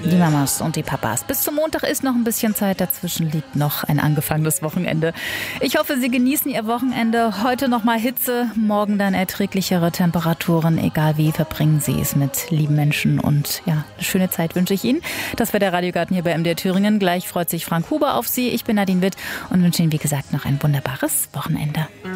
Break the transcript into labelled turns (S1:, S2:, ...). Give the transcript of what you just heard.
S1: die Mamas und die Papas. Bis zum Montag ist noch ein bisschen Zeit, dazwischen liegt noch ein angefangenes Wochenende. Ich hoffe, Sie genießen Ihr Wochenende. Heute noch mal Hitze, morgen dann erträglichere Temperaturen. Egal wie, verbringen Sie es mit lieben Menschen. Und ja, eine schöne Zeit wünsche ich Ihnen. Das war der Radiogarten hier bei MDR Thüringen. Gleich freut sich Frank Huber auf Sie. Ich bin Nadine Witt und wünsche Ihnen, wie gesagt, noch ein wunderbares Wochenende.